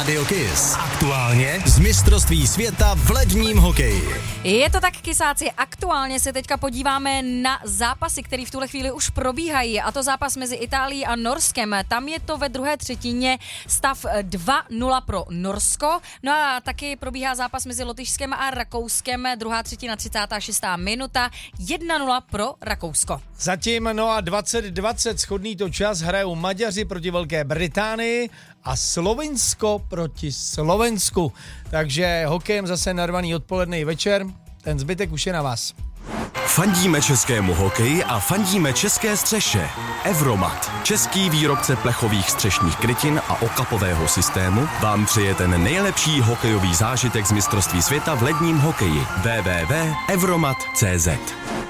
Rádio Kiss. Aktuálně z mistrovství světa v ledním hokeji. Je to tak, kysáci, aktuálně se teďka podíváme na zápasy, které v tuhle chvíli už probíhají, a to zápas mezi Itálií a Norskem. Tam je to ve druhé třetině stav 2-0 pro Norsko. No a taky probíhá zápas mezi Lotyšskem a Rakouskem, druhá třetina 36. minuta, 1-0 pro Rakousko. Zatím 2020 shodný to čas hrajou Maďaři proti Velké Británii a Slovinsko proti Slovensku. Takže hokejem zase narvaný odpoledne večer, ten zbytek už je na vás. Fandíme českému hokeji a fandíme české střeše. Evromat, český výrobce plechových střešních krytin a okapového systému, vám přeje ten nejlepší hokejový zážitek z mistrovství světa v ledním hokeji. www.evromat.cz